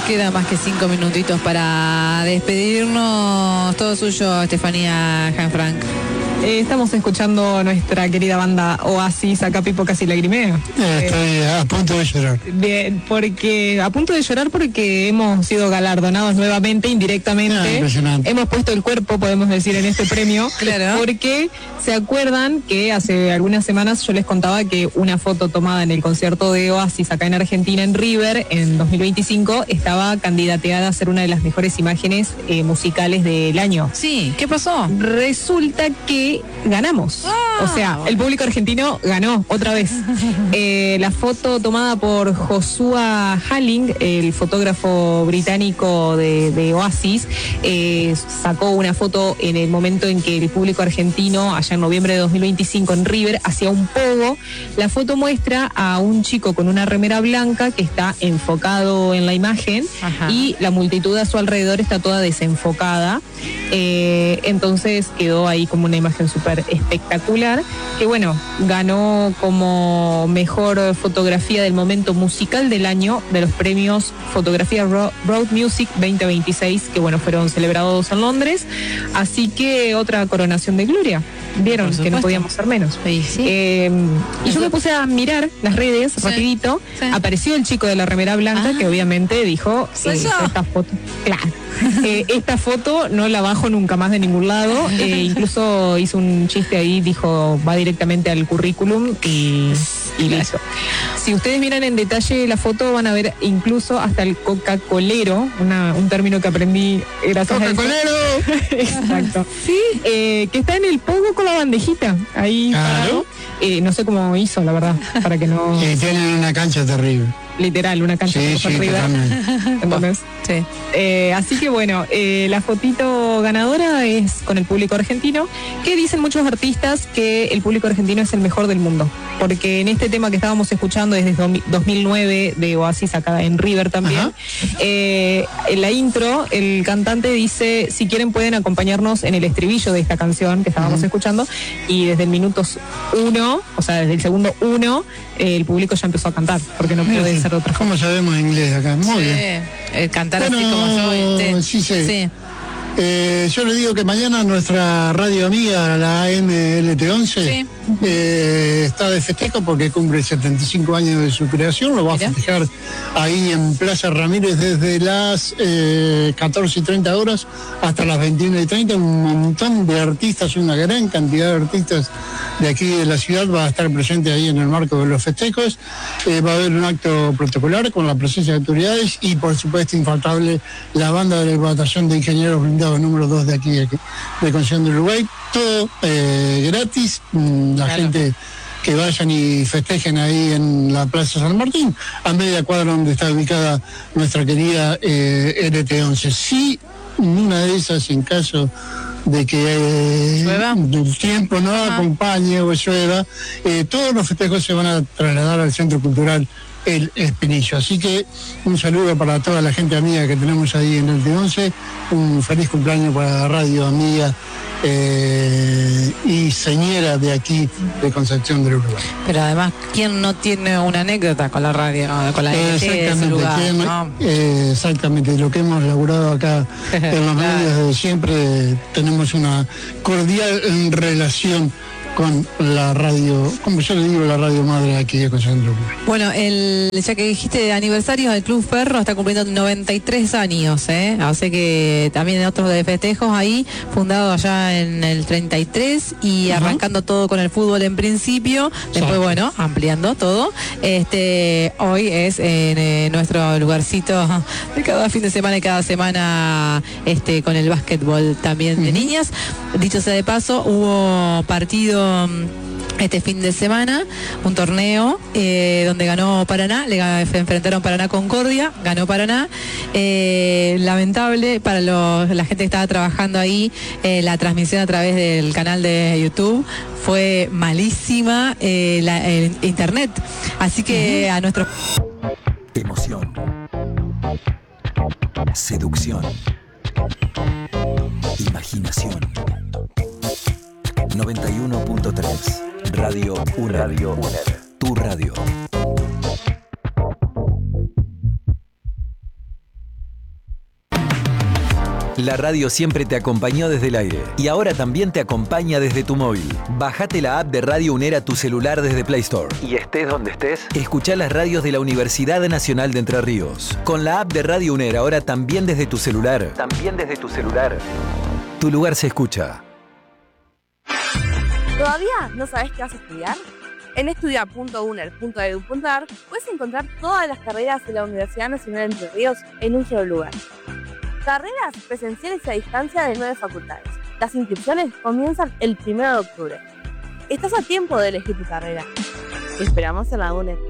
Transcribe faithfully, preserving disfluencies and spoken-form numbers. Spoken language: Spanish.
quedan más que cinco minutitos para despedirnos. Todo suyo, Estefanía Jean-Frank. Eh, estamos escuchando nuestra querida banda Oasis, acá Pipo casi lagrimea. Eh, estoy eh, a punto de llorar. Bien, porque a punto de llorar porque hemos sido galardonados nuevamente, indirectamente. Ah, impresionante. Hemos puesto el cuerpo, podemos decir, en este premio. Claro. Porque se acuerdan que hace algunas semanas yo les contaba que una foto tomada en el concierto de Oasis acá en Argentina, en River, en dos mil veinticinco, estaba candidateada a ser una de las mejores imágenes eh, musicales del año. Sí, ¿qué pasó? Resulta que ganamos. Ah, o sea, el público argentino ganó otra vez. Eh, la foto tomada por Joshua Halling, el fotógrafo británico de, de Oasis, eh, sacó una foto en el momento en que el público argentino, allá en noviembre de dos mil veinticinco en River, hacía un pogo. La foto muestra a un chico con una remera blanca que está enfocado en la imagen. Ajá. Y la multitud a su alrededor está toda desenfocada. Eh, entonces quedó ahí como una imagen súper espectacular, que bueno, ganó como mejor fotografía del momento musical del año de los premios Fotografía Road Music veinte veintiséis, que bueno, fueron celebrados en Londres. Así que otra coronación de gloria. Vieron que no podíamos ser menos. Sí, sí. Eh, y yo me puse a mirar las redes, sí, rapidito, sí. Apareció el chico de la remera blanca, ah, que obviamente dijo, ¿soy eh, yo? Esta foto, claro, eh, esta foto no la bajo nunca más de ningún lado. Eh, incluso hizo un chiste ahí, dijo, va directamente al currículum y, y listo. Si ustedes miran en detalle la foto, van a ver incluso hasta el Coca-Colero, una, un término que aprendí gracias ¡Coca-Colero! Exacto. Sí, eh, que está en el pogo con la bandejita. Ahí. Claro. Eh, no sé cómo hizo, la verdad, para que no. Eh, tienen una cancha terrible. Literal, una cancha sí, por sí, arriba. Entonces, sí. Eh, así que bueno, eh, la fotito ganadora es con el público argentino, que dicen muchos artistas que el público argentino es el mejor del mundo, porque en este tema que estábamos escuchando desde dos mil nueve de Oasis acá en River también, eh, en la intro el cantante dice, si quieren pueden acompañarnos en el estribillo de esta canción que estábamos uh-huh. escuchando, y desde el minuto uno, o sea desde el segundo uno, eh, el público ya empezó a cantar, porque no puede ser otra cosa. ¿Cómo sabemos inglés acá? Muy sí, bien. El cantar bueno, así como yo. Este, sí, sí. sí. Eh, yo le digo que mañana nuestra radio amiga, la A M L T once, sí. eh, está de festejo porque cumple setenta y cinco años de su creación. Lo va Mira. a festejar ahí en Plaza Ramírez desde las eh, catorce y treinta horas hasta las veintiuna y treinta. Un montón de artistas, una gran cantidad de artistas de aquí de la ciudad va a estar presente ahí en el marco de los festejos. Eh, va a haber un acto protocolar con la presencia de autoridades y, por supuesto, infaltable la banda de la Batallón de Ingenieros Blindados número dos de aquí, de, aquí, de Concepción del Uruguay. Todo eh, gratis. La claro. gente que vayan y festejen ahí en la Plaza San Martín, a media cuadra donde está ubicada nuestra querida eh, L T once. Sí, una de esas, en caso de que eh, el tiempo no Ajá. acompañe o llueva, eh, todos los festejos se van a trasladar al Centro Cultural El Espinillo. Así que un saludo para toda la gente amiga que tenemos ahí en el T once, un feliz cumpleaños para la radio amiga eh, y señera de aquí de Concepción del Uruguay. Pero además, ¿quién no tiene una anécdota con la radio, con la eh, exactamente, lugar, que, ¿no? eh, exactamente, lo que hemos laburado acá en los claro. medios de siempre, tenemos una cordial relación con la radio, como yo le digo, la radio madre aquí de Concepción del Uruguay. Bueno, el, ya que dijiste de aniversario, el Club Ferro está cumpliendo noventa y tres años, ¿eh? Así que también otros de festejos ahí, fundado allá en el treinta y tres y uh-huh. arrancando todo con el fútbol en principio, después, sí. bueno, ampliando todo. Este, hoy es en eh, nuestro lugarcito de cada fin de semana y cada semana este, con el básquetbol también uh-huh. de niñas. Dicho sea de paso, hubo partido este fin de semana, un torneo eh, donde ganó Paraná, le enfrentaron Paraná Concordia, ganó Paraná. Eh, lamentable para los, la gente que estaba trabajando ahí, eh, la transmisión a través del canal de YouTube fue malísima, eh, la, el internet. Así que uh-huh. a nuestro... Emoción. Seducción. Imaginación. noventa y uno punto tres Radio U N E R. Radio U N E R. Tu radio. La radio siempre te acompañó desde el aire y ahora también te acompaña desde tu móvil. Bajate la app de Radio UNER a tu celular desde Play Store. Y estés donde estés, escuchá las radios de la Universidad Nacional de Entre Ríos. Con la app de Radio UNER ahora también desde tu celular. También desde tu celular. Tu lugar se escucha. ¿Todavía no sabes qué vas a estudiar? En estudia punto uner punto edu punto ar puedes encontrar todas las carreras de la Universidad Nacional de Entre Ríos en un solo lugar. Carreras presenciales y a distancia de nueve facultades. Las inscripciones comienzan el primero de octubre. Estás a tiempo de elegir tu carrera. Te esperamos en la UNED.